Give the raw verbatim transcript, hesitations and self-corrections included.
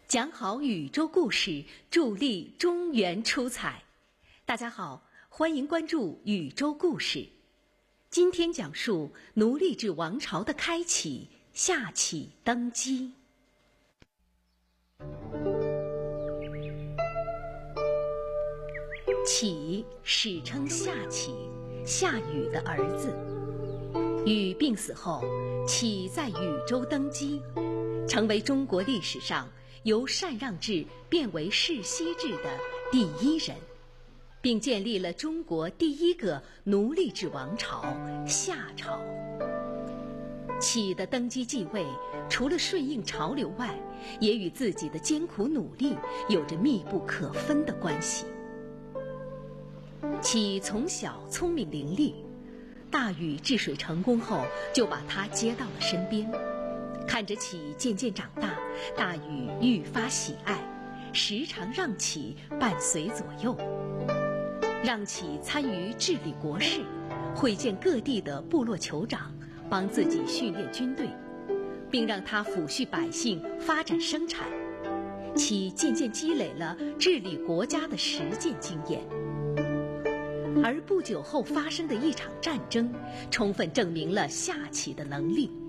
讲好宇宙故事，助力中原出彩。大家好，欢迎关注宇宙故事。今天讲述奴隶制王朝的开启，夏启登基。启史称夏启，夏禹的儿子。禹病死后，启在禹州登基，成为中国历史上由禅让制变为世袭制的第一人，并建立了中国第一个奴隶制王朝夏朝。启的登基继位，除了顺应潮流外，也与自己的艰苦努力有着密不可分的关系。启从小聪明伶俐，大禹治水成功后，就把他接到了身边。看着启渐渐长大，大禹愈发喜爱，时常让启伴随左右，让启参与治理国事，会见各地的部落酋长，帮自己训练军队，并让他抚恤百姓，发展生产。启渐渐积累了治理国家的实践经验。而不久后发生的一场战争，充分证明了夏启的能力。